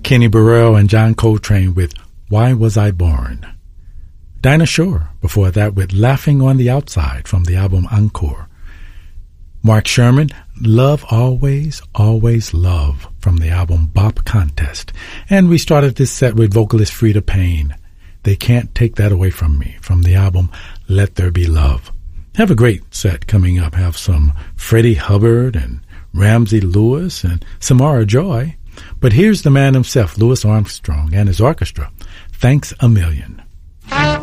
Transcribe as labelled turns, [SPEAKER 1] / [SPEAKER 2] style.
[SPEAKER 1] Kenny Burrell and John Coltrane with Why Was I Born? Dinah Shore before that with Laughing on the Outside from the album Encore. Mark Sherman, Love Always, Always Love from the album Bop Contest. And we started this set with vocalist Freda Payne, They Can't Take That Away From Me from the album Let There Be Love. Have a great set coming up. Have some Freddie Hubbard and Ramsey Lewis and Samara Joy. But here's the man himself, Louis Armstrong, and his orchestra. Thanks a Million.